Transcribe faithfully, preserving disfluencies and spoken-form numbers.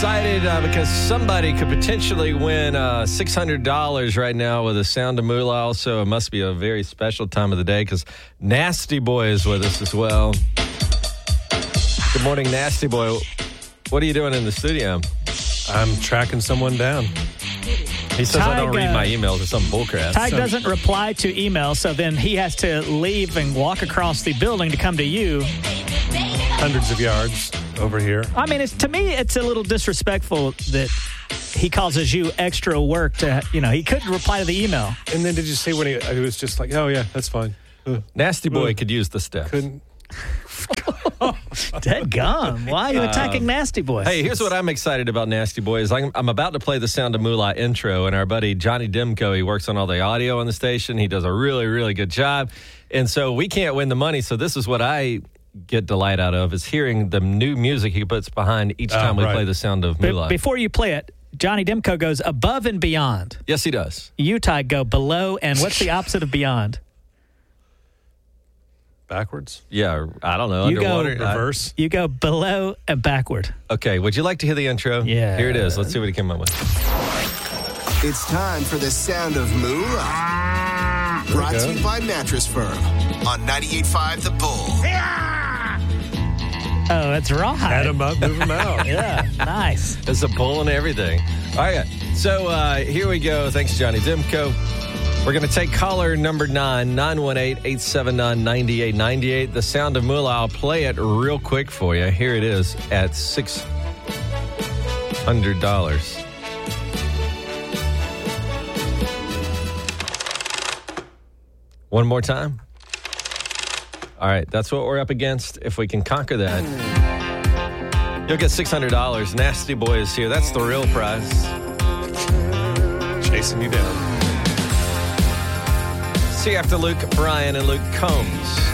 Excited uh, because somebody could potentially win uh, six hundred dollars right now with the Sound of Moolah. Also, it must be a very special time of the day because Nasty Boy is with us as well. Good morning, Nasty Boy. What are you doing in the studio? I'm tracking someone down. He says Tig, I don't read uh, my emails or some bullcrap. Tig So- doesn't reply to email, so then he has to leave and walk across the building to come to you. Hundreds of yards over here. I mean, it's, to me, it's a little disrespectful that he causes you extra work to, you know, he couldn't reply to the email. And then did you see when he, he was just like, oh, yeah, that's fine. Uh, Nasty Boy uh, could use the steps. Couldn't. Dead gum. Why are you attacking Nasty Boy? Hey, here's what I'm excited about, Nasty Boy, is I'm, I'm about to play the Sound of Moolah intro, and our buddy Johnny Demko, he works on all the audio on the station. He does a really, really good job. And so we can't win the money, so this is what I get delight out of, is hearing the new music he puts behind each time Oh, we right. play the Sound of Be- Moolah. before you play it, Johnny Demko goes above and beyond. Yes, he does. You, Tig, go below, and what's the opposite of beyond? Backwards? Yeah, I don't know. You go Underwater. I- Reverse? You go below and backward. okay, would you like to hear the intro? Yeah. Here it is. Let's see what he came up with. It's time for the Sound of Moolah. Brought to you by Mattress Firm on ninety-eight point five The Bull. Oh, that's right. Add them up, move them out. Yeah, nice. It's a bull and everything. All right, so uh, here we go. Thanks, Johnny Demko. We're going to take caller number nine, nine one eight, eight seven nine, nine eight nine eight. The Sound of Moolah. I'll play it real quick for you. Here it is at six hundred dollars. One more time. All right, that's what we're up against. If we can conquer that, you'll get six hundred dollars. Nasty Boy is here. That's the real prize. Chasing you down. See you after Luke Bryan and Luke Combs.